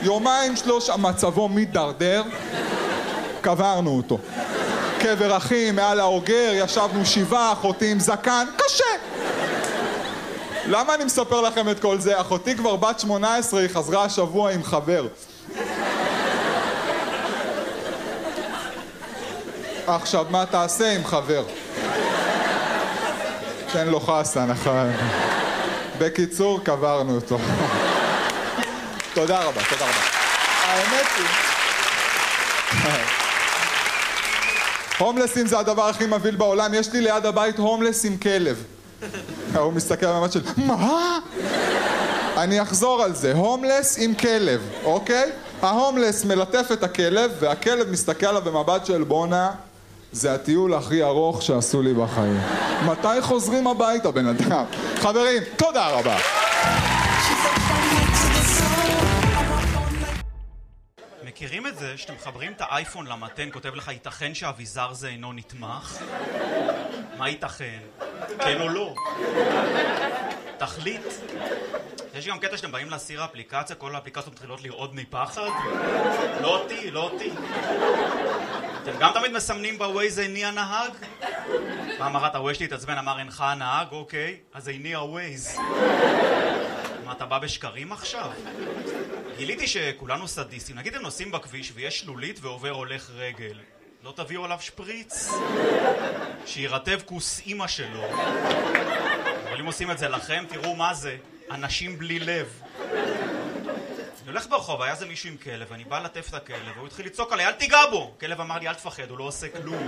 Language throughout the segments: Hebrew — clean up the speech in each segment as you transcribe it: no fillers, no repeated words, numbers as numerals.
יומיים שלושה, מצבו מתדרדר, קברנו אותו. קבר אחים, מעל האוגר, ישבנו 7, אחותי עם זקן, קשה. למה אני מספר לכם את כל זה? אחותי כבר בת 18, היא חזרה השבוע עם חבר. עכשיו, מה תעשה עם חבר? תן לו חסה, נכון. בקיצור, קברנו אותו. תודה רבה, תודה רבה. האמת היא... הומלסים זה הדבר הכי מבהיל בעולם. יש לי ליד הבית הומלס עם כלב. הוא מסתכל במבט של... מה? אני אחזור על זה. הומלס עם כלב, אוקיי? ההומלס מלטף את הכלב, והכלב מסתכל עליו במבט של בונה. זה הטיול הכי ארוך שעשו לי בחיים. מתי חוזרים הביתה, בן אדם? חברים, תודה רבה. מכירים את זה שאתם מחברים את האייפון למתן, כותב לך ייתכן שהאביזר זה אינו נתמך? מה ייתכן? כן או לא? תחליט. יש גם קטע שאתם באים להסיר האפליקציה, כל האפליקציות מתחילות לרעוד מפחד. לא אותי, לא אותי. אתם גם תמיד מסמנים בווייז איני הנהג? פעם אחת הווייז שלי התעצבן, אמר אינך הנהג, אוקיי, אז איני הווייז. מה, אתה בא בשקרים עכשיו? גיליתי שכולנו סדיסטים. נגיד הם נוסעים בכביש ויש שלולית ועובר הולך רגל. לא תביאו עליו שפריץ? שירטב כוס אמא שלו. אבל אם עושים את זה לכם, תראו מה זה. אנשים בלי לב. אני הולך ברחוב, היה זה מישהו עם כלב, ואני בא לטף את הכלב, והוא התחיל לצעוק עליי, אל תיגע בו! כלב אמר לי, אל תפחד, הוא לא עושה כלום.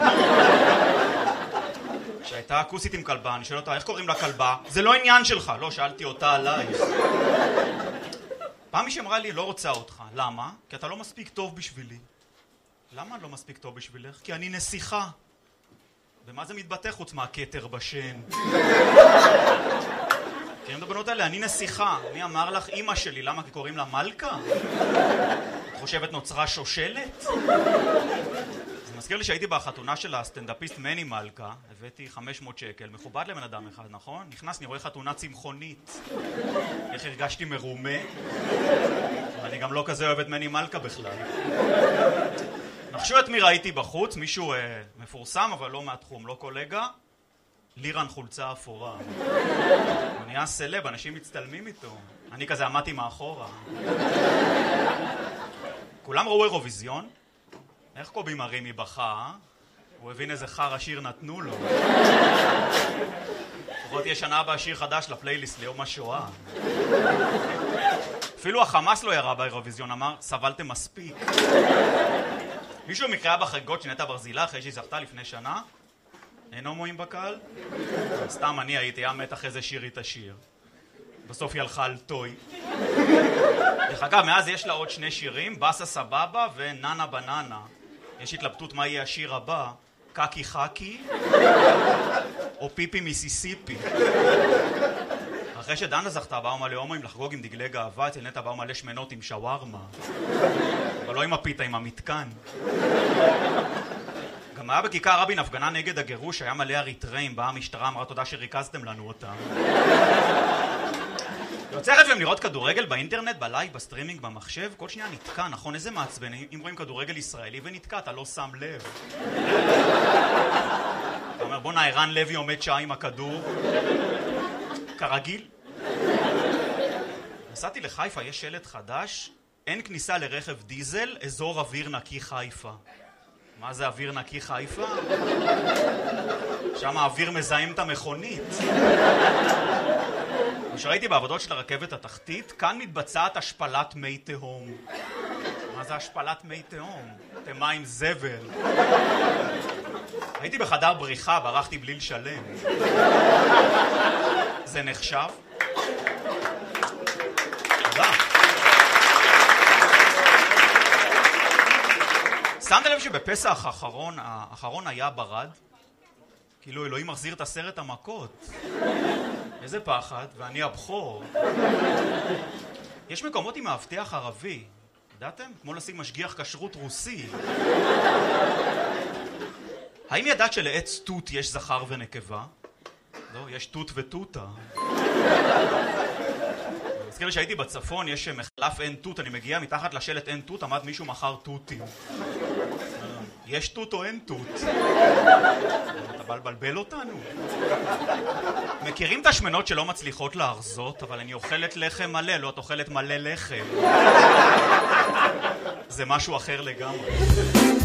כשהייתה כוסית עם כלבה, אני שואל אותה, איך קוראים לה כלבה? זה לא עניין שלך. לא, שאלתי אותה עלייך. פעם מישהי אמרה לי, לא רוצה אותך. למה? כי אתה לא מספיק טוב בשבילי. למה לא מספיק טוב בשבילך? כי אני נסיכה. ומה זה מתבטא חוץ מהכתר בשן? מכירים את הבנות האלה? אני נסיכה. מי אמר לך? אמא שלי. למה? כי קוראים לה מלכה? את חושבת נוצרה שושלת? זה מזכיר לי שהייתי בחתונה של הסטנדאפיסט מני מלכה, הבאתי 500 שקל, מכובד לבן אדם אחד, נכון? נכנס, אני רואה חתונה צמחונית. איך הרגשתי מרומה? ואני גם לא כזה אוהב את מני מלכה בכלל. נחשו את מי ראיתי בחוץ, מישהו מפורסם אבל לא מהתחום, לא קולגה. לירן חולצה אפורה. הוא נהיה סלב, אנשים מצטלמים איתו. אני כזה עמדתי מאחורה. כולם ראו אירוויזיון? איך קובי מרימי בכה? הוא הבין איזה חרא שיר נתנו לו. לפחות יש שנה הבאה שיר חדש לפלייליסט ליום השואה. אפילו החמאס לא ירה באירוויזיון, אמר, סבלתם מספיק. מישהו מקריאה בחגיגות של נטע ברזילה אחרי שהיא זכתה לפני שנה? אין הומואים בקהל? סתם אני הייתי מתח איזה שיר איתה שיר. בסוף היא הלכה על טוי. דרך אגב, מאז יש לה עוד 2 שירים, בסה סבבה וננה בננה. יש התלבטות מה יהיה השיר הבא, קקי חקי או פיפי מיסיסיפי. אחרי שדנה זכתה באו מלא הומואים לחגוג עם דגלי גאווה, אצל נטע באו מלא שמנות עם שווארמה. אבל לא עם הפיתה, עם המתקן. גם היה בכיכר רבין הפגנה נגד הגירוש, היה מלא אריתראים, באה המשטרה, אמרה תודה שריכזתם לנו אותם. יוצא לכם לראות כדורגל באינטרנט, בלייב, בסטרימינג, במחשב, כל שנייה נתקע, נכון? איזה מעצבן, אם רואים כדורגל ישראלי ונתקע, אתה לא שם לב. אתה אומר, בוא ערן לוי עומד שעה עם הכדור. כרגיל. נסעתי לחיפה, יש שלט חדש, אין כניסה לרכב דיזל, אזור אוויר נקי חיפה. מה זה אוויר נקי חיפה? שם האוויר מזהם את המכונית. כשראיתי בעבודות של הרכבת התחתית, כאן מתבצעת השפלת מי תהום. מה זה השפלת מי תהום? אתם מים זבל. הייתי בחדר בריחה, ברחתי בלי לשלם. זה נחשב? תודה. שמת לב שבפסח האחרון היה ברד? כאילו אלוהים מחזיר את 10 המכות. איזה פחד, ואני הבכור. יש מקומות עם מאבטח ערבי. ידעתם? כמו לשים משגיח כשרות רוסי. האם ידעת שלעץ תות יש זכר ונקבה? לא, יש תות ותותה. מזכיר לי שהייתי בצפון, יש מחלף אין תות, אני מגיע מתחת לשלט אין תות, עמד מישהו מחר תותים. יש תות או אין תות? אתה בא לבלבל אותנו? מכירים את השמנות שלא מצליחות להרזות, אבל אני אוכלת לחם מלא, לא את אוכלת מלא לחם. זה משהו אחר לגמרי.